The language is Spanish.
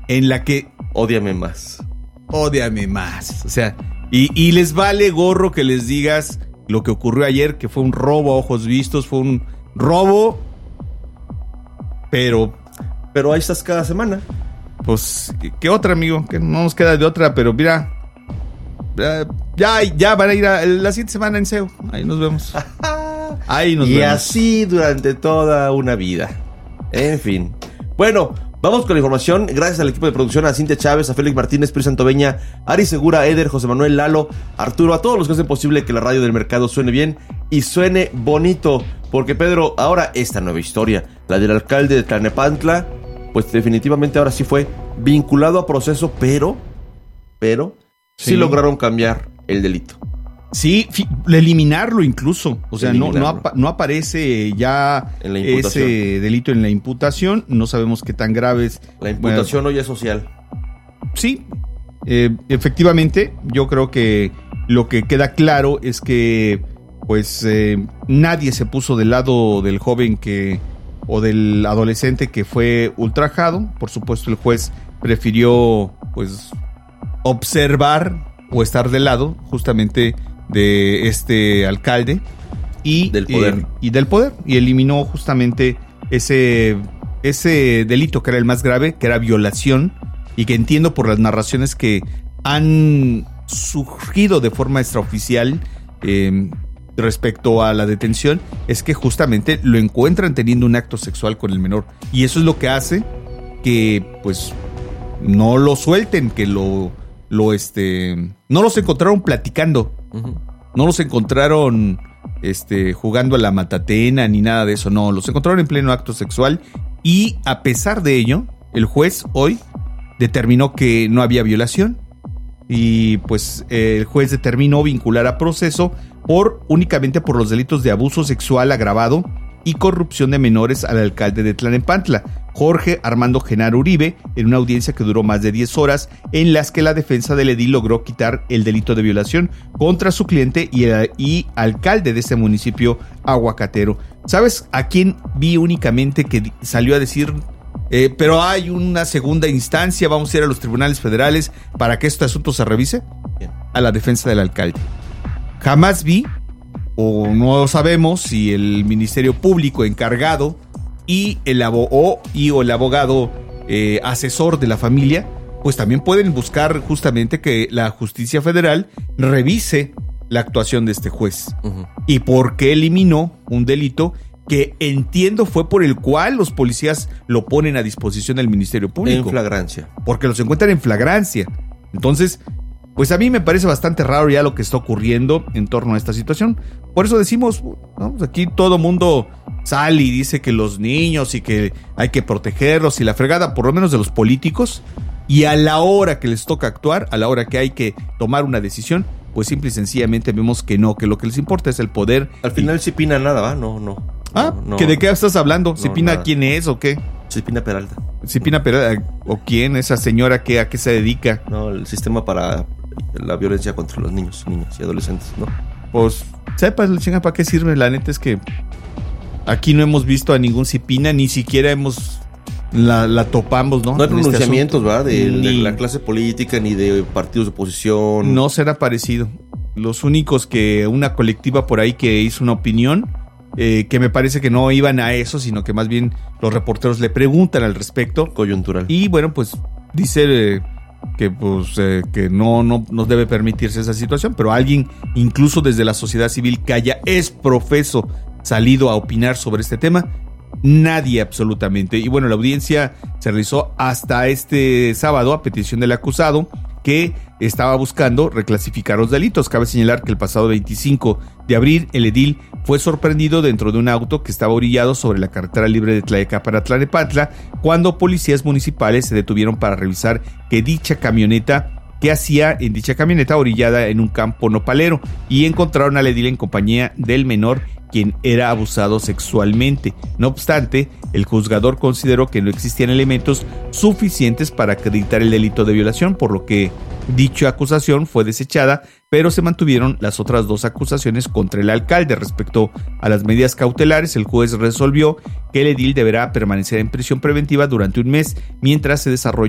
en la que... Ódiame más. Ódiame más. O sea, y les vale gorro que les digas lo que ocurrió ayer, que fue un robo a ojos vistos, fue un robo, pero ahí estás cada semana. Pues, ¿qué otra, amigo? Que no nos queda de otra, pero mira, ya van a ir la siguiente semana en SEO. Ahí nos vemos. Ahí nos vemos. Y así durante toda una vida. En fin. Bueno, vamos con la información. Gracias al equipo de producción, a Cintia Chávez, a Félix Martínez, Pris Santoveña, Ari Segura, Eder, José Manuel, Lalo, Arturo, a todos los que hacen posible que la radio del mercado suene bien y suene bonito. Porque, Pedro, ahora esta nueva historia, la del alcalde de Tlalnepantla, pues definitivamente ahora sí fue vinculado a proceso, pero sí lograron cambiar el delito. Sí, eliminarlo incluso. O sea, no aparece ya ese delito en la imputación. No sabemos qué tan grave es. La imputación hoy es social. Sí, efectivamente, yo creo que lo que queda claro es que pues nadie se puso del lado del joven o del adolescente que fue ultrajado. Por supuesto, el juez prefirió pues observar o estar del lado justamente de este alcalde y del poder, y eliminó justamente ese delito que era el más grave, que era violación, y que entiendo por las narraciones que han surgido de forma extraoficial respecto a la detención, es que justamente lo encuentran teniendo un acto sexual con el menor, y eso es lo que hace que pues no lo suelten, que no los encontraron platicando. Uh-huh. No los encontraron jugando a la matatena ni nada de eso. No, los encontraron en pleno acto sexual, y a pesar de ello, el juez hoy determinó que no había violación, y pues el juez determinó vincular a proceso únicamente por los delitos de abuso sexual agravado y corrupción de menores al alcalde de Tlalnepantla, Jorge Armando Genaro Uribe, en una audiencia que duró más de 10 horas, en las que la defensa del edil logró quitar el delito de violación contra su cliente y alcalde de este municipio aguacatero. ¿Sabes a quién vi únicamente que salió a decir, pero hay una segunda instancia, vamos a ir a los tribunales federales para que este asunto se revise? Bien. A la defensa del alcalde. Jamás vi, o no sabemos si el Ministerio Público encargado y el abogado asesor de la familia, pues también pueden buscar justamente que la justicia federal revise la actuación de este juez. Uh-huh. Y por qué eliminó un delito que entiendo fue por el cual los policías lo ponen a disposición del Ministerio Público. En flagrancia. Porque los encuentran en flagrancia. Entonces, pues a mí me parece bastante raro ya lo que está ocurriendo en torno a esta situación. Por eso decimos, ¿no? Aquí todo mundo sale y dice que los niños y que hay que protegerlos y la fregada, por lo menos de los políticos, y a la hora que les toca actuar, a la hora que hay que tomar una decisión, pues simple y sencillamente vemos que no, que lo que les importa es el poder. Al final Cipina nada, ¿va? No. ¿Que de qué estás hablando? ¿Cipina quién es o qué? Cipina Peralta. ¿Cipina Peralta? ¿O quién? ¿Esa señora a qué se dedica? No, el sistema para la violencia contra los niños y adolescentes, ¿no? Pues, sepas, chinga, ¿para qué sirve? La neta es que aquí no hemos visto a ningún Cipina, ni siquiera la topamos, ¿no? No hay pronunciamientos, ¿verdad? De la clase política, ni de partidos de oposición. No será parecido. Los únicos que una colectiva por ahí que hizo una opinión, que me parece que no iban a eso, sino que más bien los reporteros le preguntan al respecto. Coyuntural. Y bueno, pues dice que no debe permitirse esa situación, pero alguien, incluso desde la sociedad civil que haya profeso salido a opinar sobre este tema, nadie absolutamente. Y bueno, la audiencia se realizó hasta este sábado a petición del acusado, que estaba buscando reclasificar los delitos. Cabe señalar que el pasado 25 de abril el edil fue sorprendido dentro de un auto que estaba orillado sobre la carretera libre de Tlayaca para Tlalnepantla, cuando policías municipales se detuvieron para revisar qué hacía en dicha camioneta orillada en un campo nopalero, y encontraron al edil en compañía del menor, quien era abusado sexualmente. No obstante, el juzgador consideró que no existían elementos suficientes para acreditar el delito de violación, por lo que dicha acusación fue desechada, pero se mantuvieron las otras dos acusaciones contra el alcalde. Respecto a las medidas cautelares, el juez resolvió que el edil deberá permanecer en prisión preventiva durante un mes mientras se desarrolla